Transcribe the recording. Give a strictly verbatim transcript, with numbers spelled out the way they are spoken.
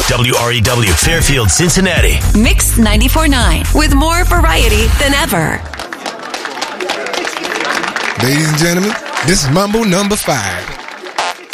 W R E W, Fairfield, Cincinnati. Mix ninety-four point nine, with more variety than ever. Ladies and gentlemen, this is Mambo number five.